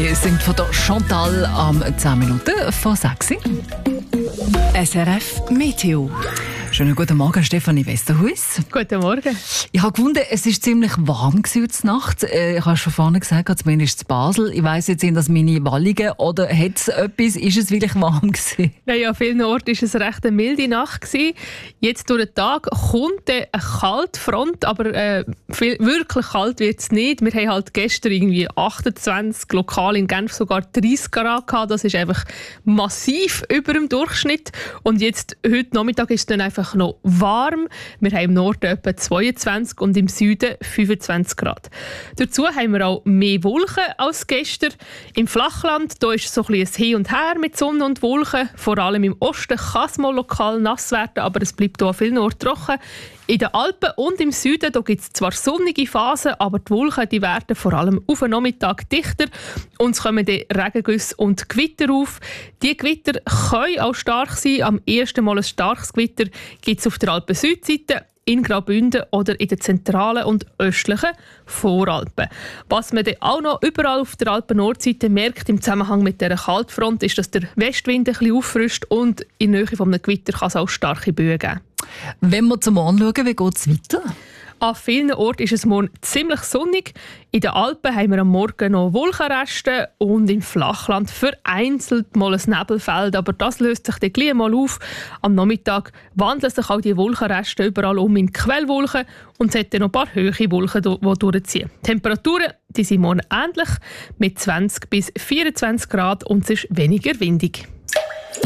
Wir sind von der Chantal am 10 Minuten vor 6. SRF Meteo. Schönen guten Morgen, Stefanie Westerhuis. Guten Morgen. Ich habe gefunden, es war ziemlich warm heute Nacht. Ich habe schon vorne gesagt, zumindest in Basel. Ich weiss jetzt, sind das meine Wallungen oder hat es etwas? Ist es wirklich warm gewesen? Naja, an vielen Orten war es recht eine milde Nacht gewesen. Jetzt durch den Tag kommt eine Kaltfront, aber wirklich kalt wird es nicht. Wir haben halt gestern irgendwie 28, lokal in Genf sogar 30 Grad gehabt. Das ist einfach massiv über dem Durchschnitt. Und jetzt, heute Nachmittag ist es dann einfach noch warm. Wir haben im Norden etwa 22 und im Süden 25 Grad. Dazu haben wir auch mehr Wolken als gestern. Im Flachland da ist so ein bisschen ein Hin und Her mit Sonne und Wolken. Vor allem im Osten kann es mal lokal nass werden, aber es bleibt hier an vielen Orten trocken. In den Alpen und im Süden gibt es zwar sonnige Phasen, aber die Wolken die werden vor allem auf den Nachmittag dichter und es kommen dann Regengüsse und Gewitter auf. Die Gewitter können auch stark sein. Am ersten Mal ein starkes Gewitter gibt es auf der Alpen-Südseite, in Graubünden oder in den zentralen und östlichen Voralpen. Was man dann auch noch überall auf der Alpen-Nordseite merkt im Zusammenhang mit dieser Kaltfront, ist, dass der Westwind ein bisschen auffrischt und in der Nähe von einem Gewitter kann es auch starke Böen geben. Wenn wir zum Morgen schauen, wie geht es weiter? An vielen Orten ist es morgen ziemlich sonnig. In den Alpen haben wir am Morgen noch Wolkenreste und im Flachland vereinzelt mal ein Nebelfeld. Aber das löst sich dann gleich mal auf. Am Nachmittag wandeln sich auch die Wolkenreste überall um in Quellwolken und es hat dann noch ein paar hohe Wolken, die durchziehen. Die Temperaturen die sind morgen ähnlich mit 20 bis 24 Grad und es ist weniger windig.